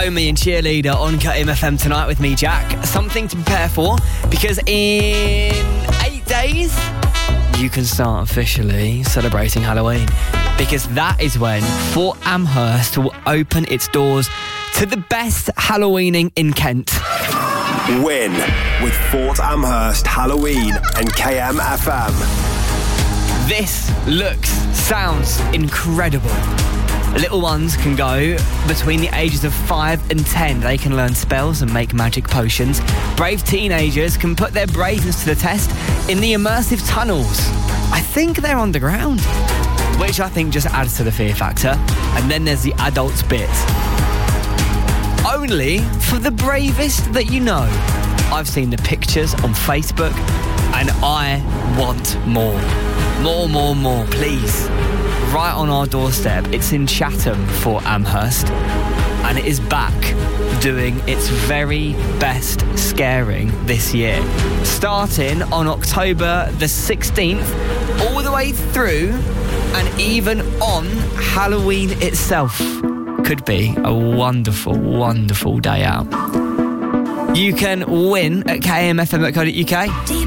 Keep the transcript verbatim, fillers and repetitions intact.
Join me in Cheerleader on K M F M tonight with me, Jack. Something to prepare for, because in eight days, you can start officially celebrating Halloween. Because that is when Fort Amherst will open its doors to the best Halloweening in Kent. Win with Fort Amherst Halloween and K M F M. This looks, sounds incredible. Little ones can go between the ages of five and ten. They can learn spells and make magic potions. Brave teenagers can put their braveness to the test in the immersive tunnels. I think they're underground, which I think just adds to the fear factor. And then there's the adults bit. Only for the bravest that you know. I've seen the pictures on Facebook and I want more. More, more, more, please. Right on our doorstep. It's in Chatham, Fort Amherst, and it is back doing its very best scaring this year. Starting on October the sixteenth, all the way through, and even on Halloween itself. Could be a wonderful, wonderful day out. You can win at k m f m dot co dot u k.